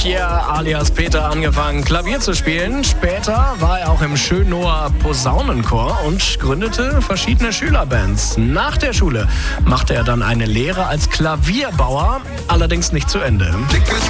Pierre alias Peter angefangen, Klavier zu spielen. Später war er auch im Schönower Posaunenchor und gründete verschiedene Schülerbands. Nach der Schule machte er dann eine Lehre als Klavierbauer, allerdings nicht zu Ende.